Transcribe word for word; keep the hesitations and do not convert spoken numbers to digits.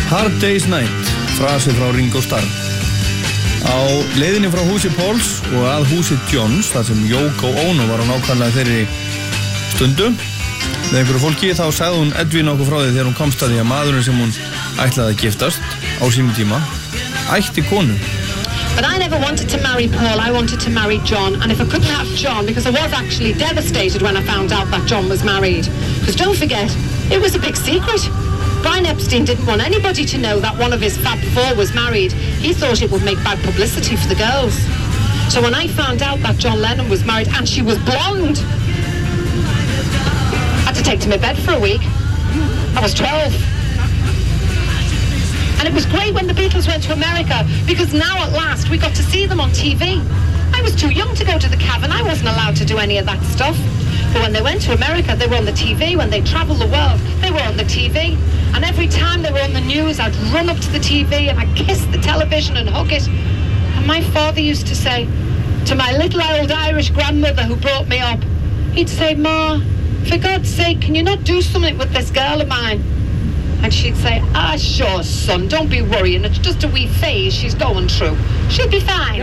Hard Day's Night, frasi frá Ringo Starr. Á leiðinni frá húsi Pauls og að húsi Johns, þar sem Yoko Ono var á nákvæmlega þeirri stundu með einhverju fólki, þá sagði hún Edwin okkur frá því þegar hún komst að því að maðurinn sem hún ætlaði að giftast á sínum tíma ætti konu. But I never wanted to marry Paul, I wanted to marry John. And if I couldn't have John, because I was actually devastated when I found out that John was married. Because don't forget, it was a big secret. Brian Epstein didn't want anybody to know that one of his Fab Four was married. He thought it would make bad publicity for the girls. So when I found out that John Lennon was married and she was blonde, I had to take to my bed for a week. I was twelve. And it was great when the Beatles went to America, because now at last we got to see them on T V. I was too young to go to the Cavern. I wasn't allowed to do any of that stuff. But when they went to America, they were on the T V. When they travelled the world, they were on the T V. And every time they were on the news, I'd run up to the T V and I'd kiss the television and hug it. And my father used to say to my little old Irish grandmother who brought me up, he'd say, "Ma, for God's sake, can you not do something with this girl of mine?" And she'd say, "Ah, sure, son, don't be worrying. It's just a wee phase she's going through. She'll be fine."